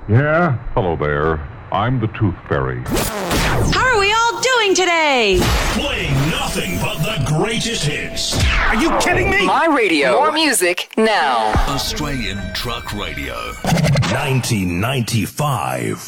Yeah? Hello there. I'm the Tooth Fairy. How are we all doing today? Playing nothing but the greatest hits. Are you kidding me? My radio. More music now. Australian Truck Radio. 1995.